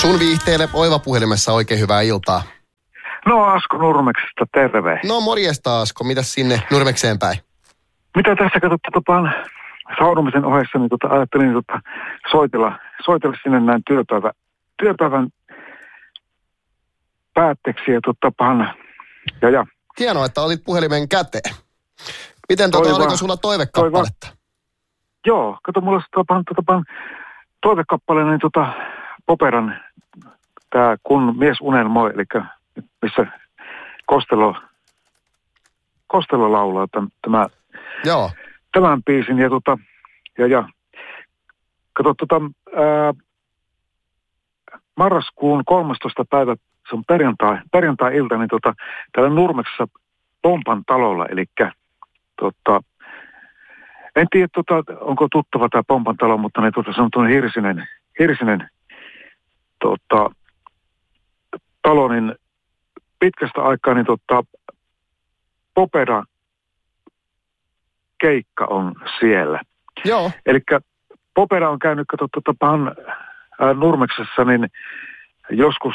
Sun viihteelle Oiva puhelimessa oikein hyvää iltaa. No Asko Nurmeksesta, terve. No morjesta Asko, mitäs sinne Nurmekseen päin? Mitä tässä katsottu saunumisen ohessa, niin ajattelin soitella sinne näin työpäivän päätteeksi ja. Hienoa, että olit puhelimen käteen. Miten oliko sulla toivekappaletta? Joo, kato mulla toivekappale, niin Poperan tää Kun mies unelmoi, eli missä Kostelo laulaa tämän biisin ja kato marraskuun 13. päivä, se on perjantai-ilta, niin täällä Nurmeksessa Pompan talolla, eli en tiedä onko tuttava tämä Pompan talo, mutta ne se on tuonne Hirsinen talo, niin pitkästä aikaa niin Popera keikka on siellä. Joo. Elikkä Popera on käynyt Nurmeksessa niin joskus,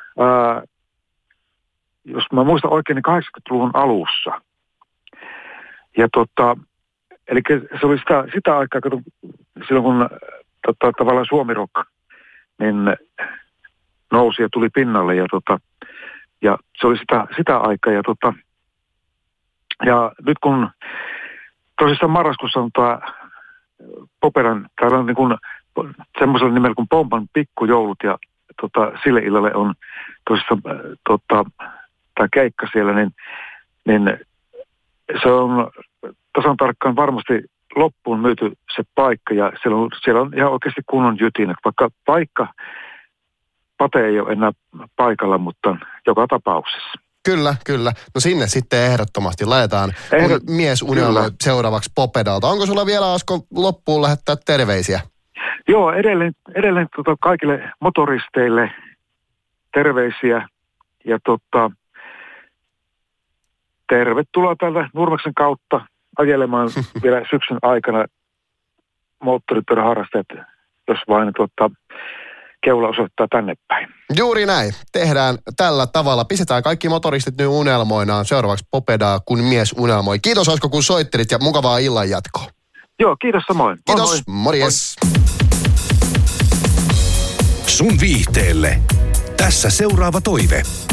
jos mä muistan oikein, niin 80-luvun alussa. Ja eli se oli sitä aikaa, silloin kun tavallaan Suomi Rock niin nousi ja tuli pinnalle ja se oli sitä aikaa ja nyt kun tosissaan marraskuussa on tämä Poperan, täällä on niin kuin semmoisella nimellä kuin Pompan pikkujoulut ja sille illalle on tosissaan tämä keikka siellä, niin se on tasan tarkkaan varmasti loppuun myyty se paikka ja siellä on ihan oikeasti kunnon jytin, vaikka paikka Pate ei ole enää paikalla, mutta joka tapauksessa. Kyllä. No sinne sitten ehdottomasti laitetaan mies unelmoi seuraavaksi Popedalta. Onko sulla vielä, Asko, loppuun lähettää terveisiä? Joo, edelleen kaikille motoristeille terveisiä ja tervetuloa täältä Nurmeksen kautta ajelemaan vielä syksyn aikana moottoripyörän harrastajat, jos vain keula osoittaa tänne päin. Juuri näin. Tehdään tällä tavalla. Pistetään kaikki motoristit nyt unelmoinaan. Seuraavaksi Popedaa, kun mies unelmoi. Kiitos Asko, kun soittelit ja mukavaa illan jatkoa. Joo, kiitos samoin. Kiitos, morjes. Sun viihteelle. Tässä seuraava toive.